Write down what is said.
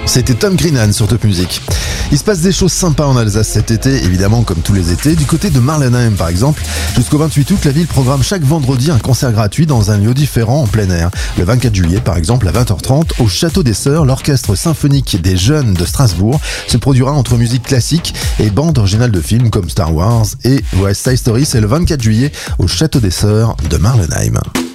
C'était Tom Greenan sur Top Music. Il se passe des choses sympas en Alsace cet été, évidemment comme tous les étés. Du côté de Marlenheim par exemple, jusqu'au 28 août, la ville programme chaque vendredi un concert gratuit dans un lieu différent en plein air. Le 24 juillet par exemple à 20h30, au Château des Sœurs, l'orchestre symphonique des jeunes de Strasbourg se produira entre musique classique et bandes originales de films comme Star Wars et West Side Story. C'est le 24 juillet au Château des Sœurs de Marlenheim.